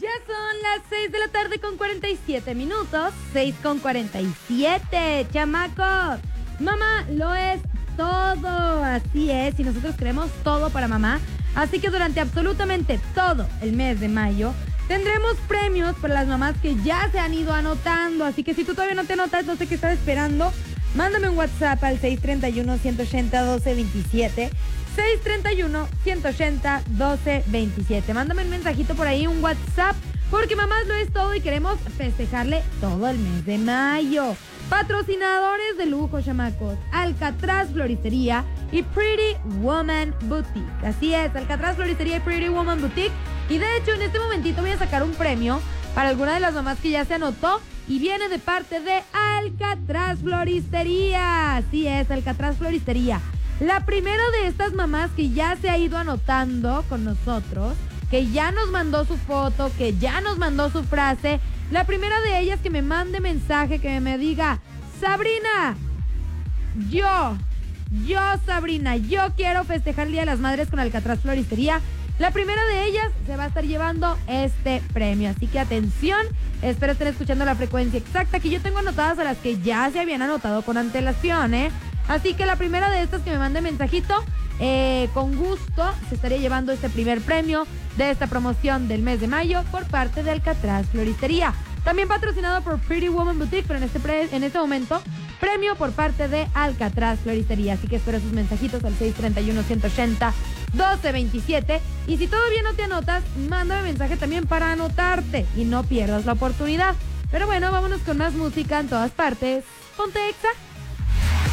Ya son las 6 de la tarde con 47 minutos. 6 con 47, chamacos. Mamá lo es todo, así es. Y nosotros queremos todo para mamá. Así que durante absolutamente todo el mes de mayo tendremos premios para las mamás que ya se han ido anotando. Así que si tú todavía no te anotas, no sé qué estás esperando. Mándame un WhatsApp al 631-180-1227. 631-180-1227. Mándame un mensajito por ahí, un WhatsApp, porque mamás lo es todo y queremos festejarle todo el mes de mayo. Patrocinadores de lujo, chamacos: Alcatraz Floristería y Pretty Woman Boutique. Así es, Alcatraz Floristería y Pretty Woman Boutique. Y de hecho, en este momentito voy a sacar un premio para alguna de las mamás que ya se anotó y viene de parte de Alcatraz Floristería. Así es, Alcatraz Floristería. La primera de estas mamás que ya se ha ido anotando con nosotros, que ya nos mandó su foto, que ya nos mandó su frase, la primera de ellas que me mande mensaje, que me diga: Sabrina, Sabrina, yo quiero festejar el Día de las Madres con Alcatraz Floristería. La primera de ellas se va a estar llevando este premio. Así que atención, espero estén escuchando la frecuencia exacta, que yo tengo anotadas a las que ya se habían anotado con antelación, Así que la primera de estas que me mande mensajito, con gusto se estaría llevando este primer premio de esta promoción del mes de mayo por parte de Alcatraz Floristería. También patrocinado por Pretty Woman Boutique, pero en este momento, premio por parte de Alcatraz Floristería. Así que espero sus mensajitos al 631-180-1227. Y si todavía no te anotas, mándame mensaje también para anotarte y no pierdas la oportunidad. Pero bueno, vámonos con más música en todas partes. Ponte Exa.